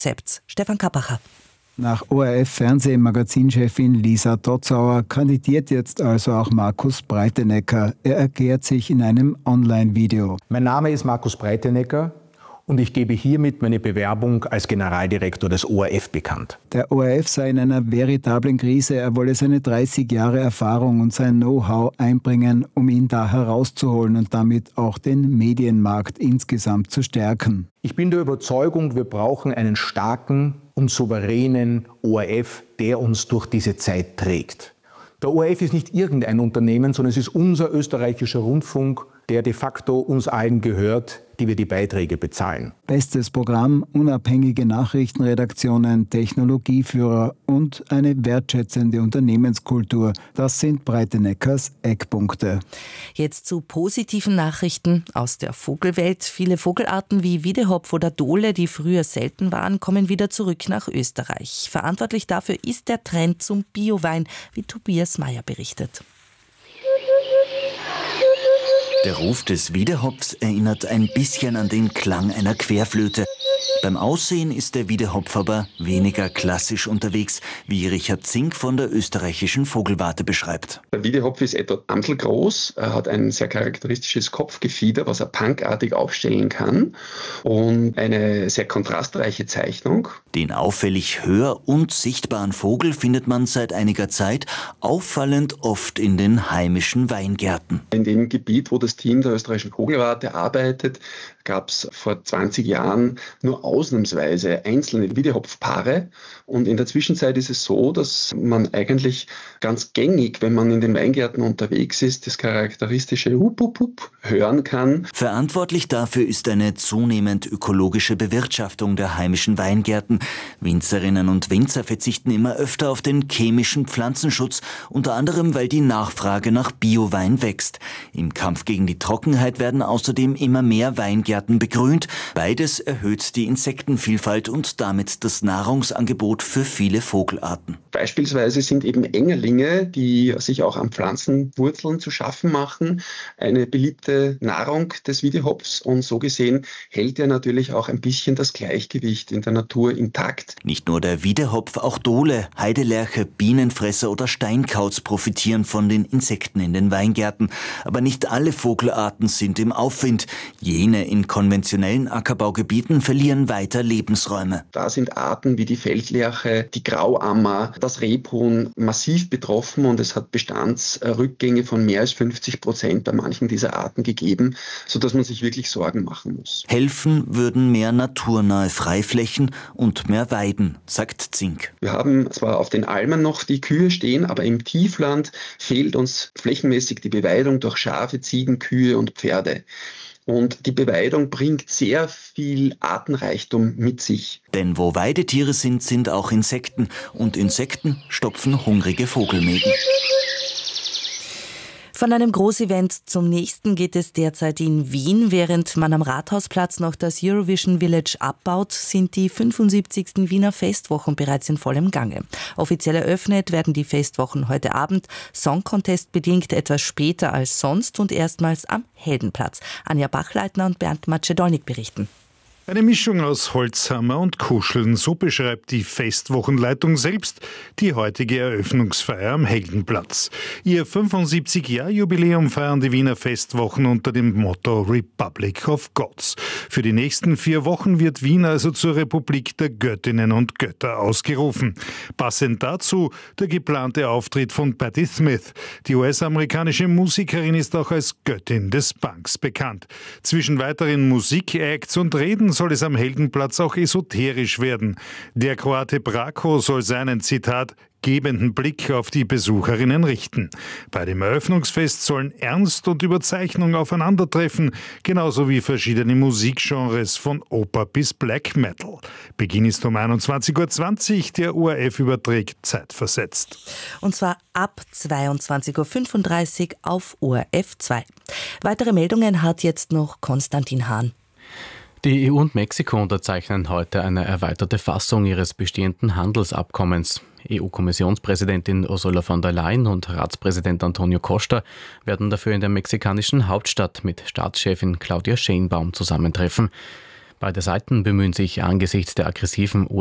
Konzepts. Stefan Kappacher. Nach ORF-Fernsehmagazinchefin Lisa Dotzauer kandidiert jetzt also auch Markus Breitenecker. Er erklärt sich in einem Online-Video. Mein Name ist Markus Breitenecker und ich gebe hiermit meine Bewerbung als Generaldirektor des ORF bekannt. Der ORF sei in einer veritablen Krise. Er wolle seine 30 Jahre Erfahrung und sein Know-how einbringen, um ihn da herauszuholen und damit auch den Medienmarkt insgesamt zu stärken. Ich bin der Überzeugung, wir brauchen einen starken und souveränen ORF, der uns durch diese Zeit trägt. Der ORF ist nicht irgendein Unternehmen, sondern es ist unser österreichischer Rundfunk, der de facto uns allen gehört, die wir die Beiträge bezahlen. Bestes Programm, unabhängige Nachrichtenredaktionen, Technologieführer und eine wertschätzende Unternehmenskultur. Das sind Breiteneckers Eckpunkte. Jetzt zu positiven Nachrichten aus der Vogelwelt. Viele Vogelarten wie Wiedehopf oder Dole, die früher selten waren, kommen wieder zurück nach Österreich. Verantwortlich dafür ist der Trend zum Biowein, wie Tobias Meyer berichtet. Der Ruf des Wiedehopfs erinnert ein bisschen an den Klang einer Querflöte. Beim Aussehen ist der Wiedehopf aber weniger klassisch unterwegs, wie Richard Zink von der österreichischen Vogelwarte beschreibt. Der Wiedehopf ist etwa amselgroß, er hat ein sehr charakteristisches Kopfgefieder, was er punkartig aufstellen kann und eine sehr kontrastreiche Zeichnung. Den auffällig hör- und sichtbaren Vogel findet man seit einiger Zeit auffallend oft in den heimischen Weingärten. In dem Gebiet, wo das Team der österreichischen Vogelwarte arbeitet, gab es vor 20 Jahren nur ausnahmsweise einzelne Wiedehopfpaare. Und in der Zwischenzeit ist es so, dass man eigentlich ganz gängig, wenn man in den Weingärten unterwegs ist, das charakteristische Hup-Hup-Hup hören kann. Verantwortlich dafür ist eine zunehmend ökologische Bewirtschaftung der heimischen Weingärten. Winzerinnen und Winzer verzichten immer öfter auf den chemischen Pflanzenschutz, unter anderem, weil die Nachfrage nach Biowein wächst. Im Kampf gegen die Trockenheit werden außerdem immer mehr Weingärten begrünt. Beides erhöht die Insektenvielfalt und damit das Nahrungsangebot für viele Vogelarten. Beispielsweise sind eben Engerlinge, die sich auch an Pflanzenwurzeln zu schaffen machen, eine beliebte Nahrung des Wiedehopfs und so gesehen hält er natürlich auch ein bisschen das Gleichgewicht in der Natur intakt. Nicht nur der Wiedehopf, auch Dole, Heidelerche, Bienenfresser oder Steinkauz profitieren von den Insekten in den Weingärten. Aber nicht alle Vogelarten sind im Aufwind. Jene in konventionellen Ackerbaugebieten verlieren weiter Lebensräume. Da sind Arten wie die Feldlerche, die Grauammer, das Rebhuhn massiv betroffen und es hat Bestandsrückgänge von mehr als 50% bei manchen dieser Arten gegeben, sodass man sich wirklich Sorgen machen muss. Helfen würden mehr naturnahe Freiflächen und mehr Weiden, sagt Zink. Wir haben zwar auf den Almen noch die Kühe stehen, aber im Tiefland fehlt uns flächenmäßig die Beweidung durch Schafe, Ziegen, Kühe und Pferde. Und die Beweidung bringt sehr viel Artenreichtum mit sich. Denn wo Weidetiere sind, sind auch Insekten. Und Insekten stopfen hungrige Vogelmägen. Von einem Großevent zum nächsten geht es derzeit in Wien. Während man am Rathausplatz noch das Eurovision Village abbaut, sind die 75. Wiener Festwochen bereits in vollem Gange. Offiziell eröffnet werden die Festwochen heute Abend, Song Contest bedingt etwas später als sonst und erstmals am Heldenplatz. Anja Bachleitner und Bernd Macedolnik berichten. Eine Mischung aus Holzhammer und Kuscheln, so beschreibt die Festwochenleitung selbst die heutige Eröffnungsfeier am Heldenplatz. Ihr 75-Jahr-Jubiläum feiern die Wiener Festwochen unter dem Motto Republic of Gods. Für die nächsten 4 Wochen wird Wien also zur Republik der Göttinnen und Götter ausgerufen. Passend dazu der geplante Auftritt von Patti Smith. Die US-amerikanische Musikerin ist auch als Göttin des Punks bekannt. Zwischen weiteren Musikacts und Reden soll es am Heldenplatz auch esoterisch werden. Der Kroate Brako soll seinen, Zitat, gebenden Blick auf die Besucherinnen richten. Bei dem Eröffnungsfest sollen Ernst und Überzeichnung aufeinandertreffen, genauso wie verschiedene Musikgenres von Oper bis Black Metal. Beginn ist um 21:20 Uhr, der ORF überträgt zeitversetzt. Und zwar ab 22:35 Uhr auf ORF 2. Weitere Meldungen hat jetzt noch Konstantin Hahn. Die EU und Mexiko unterzeichnen heute eine erweiterte Fassung ihres bestehenden Handelsabkommens. EU-Kommissionspräsidentin Ursula von der Leyen und Ratspräsident Antonio Costa werden dafür in der mexikanischen Hauptstadt mit Staatschefin Claudia Sheinbaum zusammentreffen. Beide Seiten bemühen sich angesichts der aggressiven